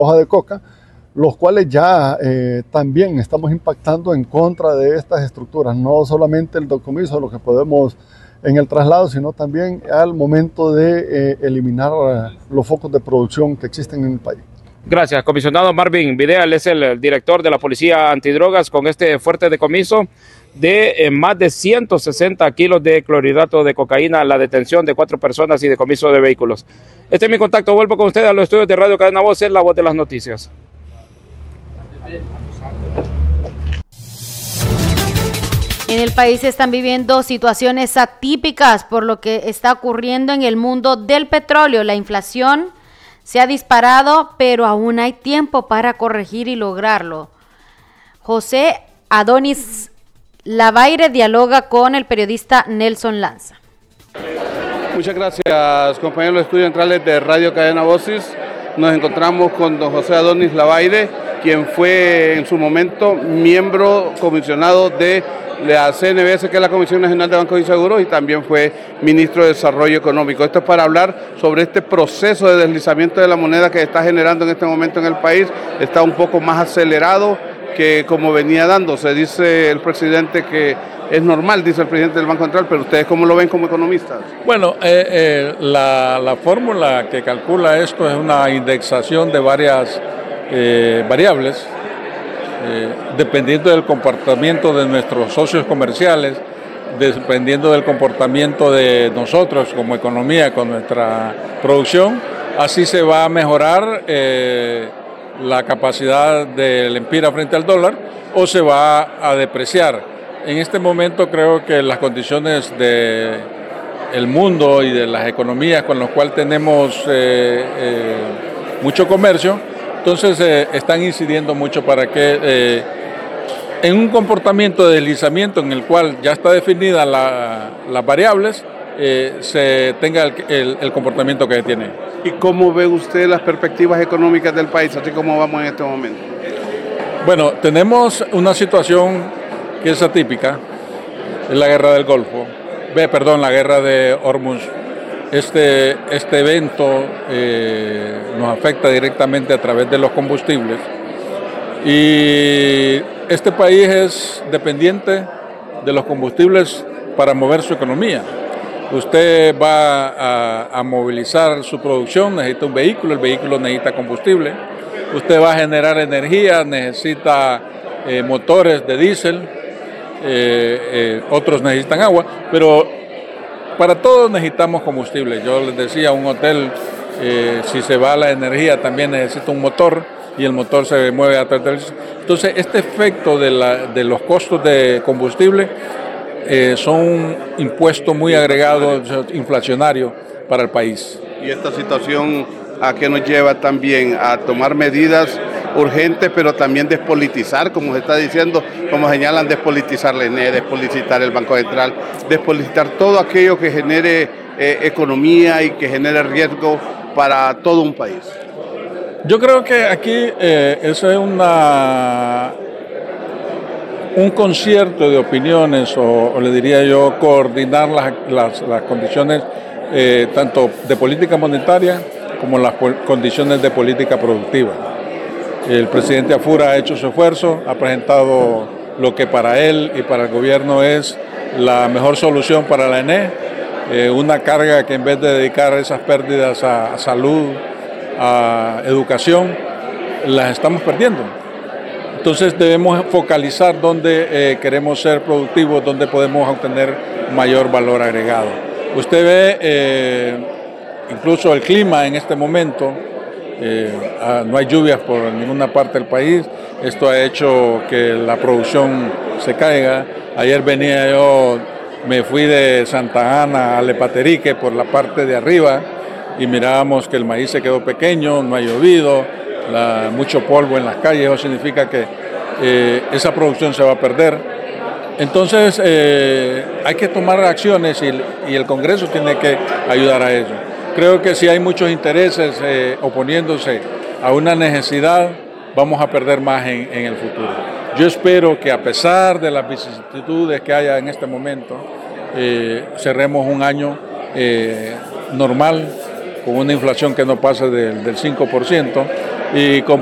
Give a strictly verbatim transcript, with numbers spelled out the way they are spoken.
hoja de coca, los cuales ya eh, también estamos impactando en contra de estas estructuras, no solamente el decomiso, lo que podemos en el traslado, sino también al momento de eh, eliminar eh, los focos de producción que existen en el país. Gracias, comisionado Marvin Videal es el, el director de la Policía Antidrogas con este fuerte decomiso de eh, más de ciento sesenta kilos de clorhidrato de cocaína, la detención de cuatro personas y decomiso de vehículos. Este es mi contacto, vuelvo con ustedes a los estudios de Radio Cadena Voz, es la voz de las noticias. En el país se están viviendo situaciones atípicas por lo que está ocurriendo en el mundo del petróleo. La inflación se ha disparado, pero aún hay tiempo para corregir y lograrlo. José Adonis Lavaire dialoga con el periodista Nelson Lanza. Muchas gracias, compañeros de estudios centrales de Radio Cadena Voces. Nos encontramos con don José Adonis Lavaire, quien fue en su momento miembro comisionado de la C N B S, que es la Comisión Nacional de Bancos y Seguros, y también fue ministro de Desarrollo Económico. Esto es para hablar sobre este proceso de deslizamiento de la moneda que está generando en este momento en el país. Está un poco más acelerado que como venía dándose. Dice el presidente que es normal, dice el presidente del Banco Central, pero ¿ustedes cómo lo ven como economistas? Bueno, eh, eh, la, la fórmula que calcula esto es una indexación de varias eh, variables, eh, dependiendo del comportamiento de nuestros socios comerciales, dependiendo del comportamiento de nosotros como economía con nuestra producción, así se va a mejorar eh, la capacidad del empira frente al dólar o se va a depreciar. En este momento creo que las condiciones del mundo y de las economías con las cuales tenemos eh, eh, mucho comercio, entonces eh, están incidiendo mucho para que eh, en un comportamiento de deslizamiento en el cual ya está definida la, las variables, eh, se tenga el, el, el comportamiento que tiene. ¿Y cómo ve usted las perspectivas económicas del país, así como vamos en este momento? Bueno, tenemos una situación que es atípica, es la guerra del Golfo, ve, perdón, la guerra de Hormuz. Este, este evento eh, nos afecta directamente a través de los combustibles y este país es dependiente de los combustibles para mover su economía. Usted va a, a movilizar su producción, necesita un vehículo, el vehículo necesita combustible. Usted va a generar energía, necesita eh, motores de diésel. Eh, eh, otros necesitan agua, pero para todos necesitamos combustible. Yo les decía, un hotel, eh, si se va la energía, también necesita un motor y el motor se mueve a través del... Entonces, este efecto de, la, de los costos de combustible eh, son un impuesto muy agregado inflacionario para el país. Y esta situación, ¿a qué nos lleva también? A tomar medidas urgentes, pero también despolitizar, como se está diciendo, como señalan, despolitizar la E N E, despolitizar el Banco Central, despolitizar todo aquello que genere eh, economía y que genere riesgo para todo un país. Yo creo que aquí eh, eso es una, un concierto de opiniones, o, o le diría yo, coordinar las, las, las condiciones eh, tanto de política monetaria como las condiciones de política productiva. El presidente Afura ha hecho su esfuerzo, ha presentado lo que para él y para el gobierno es la mejor solución para la E N E, eh, una carga que en vez de dedicar esas pérdidas a, a salud, a educación, las estamos perdiendo. Entonces debemos focalizar dónde eh, queremos ser productivos, dónde podemos obtener mayor valor agregado. Usted ve eh, incluso el clima en este momento. Eh, no hay lluvias por ninguna parte del país, esto ha hecho que la producción se caiga. Ayer venía yo, me fui de Santa Ana a Lepaterique por la parte de arriba y mirábamos que el maíz se quedó pequeño, no ha llovido, la, mucho polvo en las calles, eso significa que eh, esa producción se va a perder. Entonces eh, hay que tomar acciones y, y el Congreso tiene que ayudar a ello. Creo que si hay muchos intereses eh, oponiéndose a una necesidad, vamos a perder más en, en el futuro. Yo espero que a pesar de las vicisitudes que haya en este momento, eh, cerremos un año eh, normal, con una inflación que no pase del, del cinco por ciento y